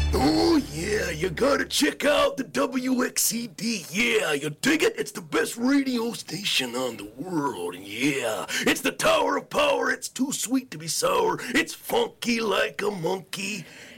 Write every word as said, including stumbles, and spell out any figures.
Oh, yeah, you gotta check out the W X C D. Yeah, you dig it? It's the best radio station on the world. Yeah, it's the Tower of Power. It's too sweet to be sour. It's funky like a monkey.